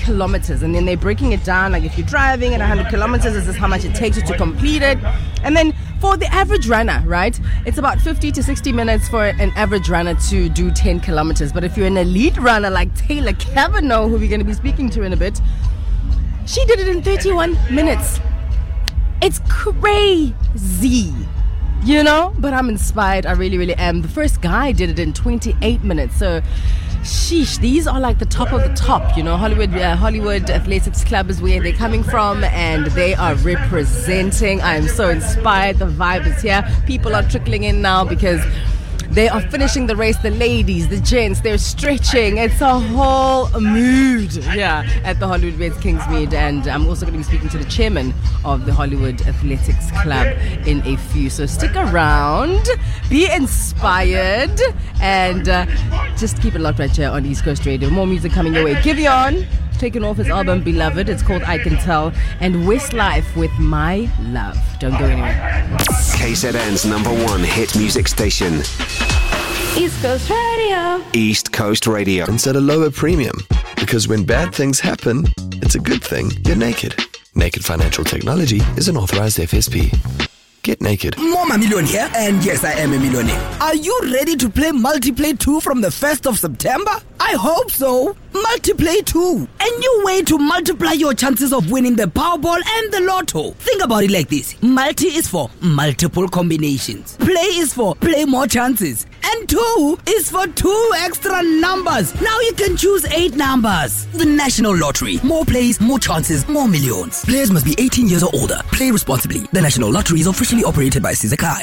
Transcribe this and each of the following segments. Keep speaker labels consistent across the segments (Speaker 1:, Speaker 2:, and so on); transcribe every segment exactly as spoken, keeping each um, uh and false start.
Speaker 1: kilometers, and then they're breaking it down. Like if you're driving at one hundred kilometers, this is how much it takes you to complete it. And then for the average runner, right, it's about fifty to sixty minutes for an average runner to do ten kilometers. But if you're an elite runner like Taylor Kavanaugh, who we're going to be speaking to in a bit, she did it in thirty-one minutes. It's crazy, you know? But I'm inspired. I really, really am. The first guy did it in twenty-eight minutes. So, sheesh, these are like the top of the top, you know. Hollywood uh, Hollywood Athletics Club is where they're coming from, and they are representing. I am so inspired. The vibe is here. People are trickling in now because they are finishing the race. The ladies, the gents, they're stretching. It's a whole mood, yeah, at the Hollywood Weds Kingsmead. And I'm also going to be speaking to the chairman of the Hollywood Athletics Club in a few. So stick around, be inspired, and uh, just keep it locked right here on East Coast Radio. More music coming your way. Giveon taking off his album Beloved. It's called I Can Tell. And Westlife with My Love. Don't go anywhere.
Speaker 2: K Z N's number one hit music station.
Speaker 3: East Coast Radio.
Speaker 2: East Coast Radio.
Speaker 4: And set a lower premium. Because when bad things happen, it's a good thing you're naked. Naked Financial Technology is an authorized F S P. Get naked.
Speaker 5: Mama Million here, and yes, I am a millionaire. Are you ready to play Multiplay two from the first of September? I hope so. Multiplay two. A new way to multiply your chances of winning the Powerball and the Lotto. Think about it like this. Multi is for multiple combinations. Play is for play more chances. And two is for two extra numbers. Now you can choose eight numbers. The National Lottery. More plays, more chances, more millions. Players must be eighteen years or older. Play responsibly. The National Lottery is officially operated by Sizakai.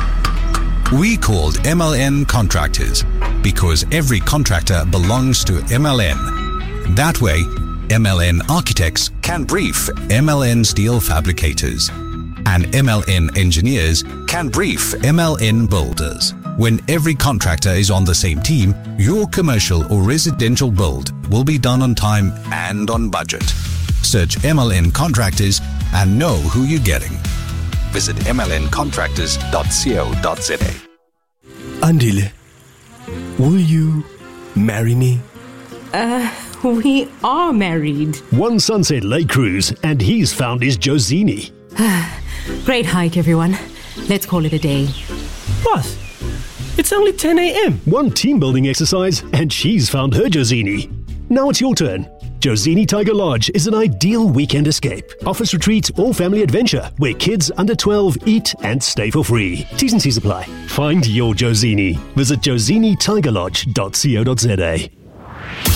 Speaker 6: We called M L N Contractors because every contractor belongs to M L N. That way, M L N Architects can brief M L N Steel Fabricators, and M L N Engineers can brief M L N Builders. When every contractor is on the same team, your commercial or residential build will be done on time and on budget. Search M L N Contractors and know who you're getting. Visit m l n contractors dot co dot za.
Speaker 4: Andile, will you marry me?
Speaker 3: Uh, we are married.
Speaker 7: One Sunset Lake Cruise, and he's found his Josini.
Speaker 3: Great hike, everyone. Let's call it a day.
Speaker 7: Boss, it's only ten a.m. One team building exercise, and she's found her Josini. Now it's your turn. Josini Tiger Lodge is an ideal weekend escape, office retreat, or family adventure where kids under twelve eat and stay for free. T's and C's apply. Find your Josini. Visit josini tiger lodge dot co dot za.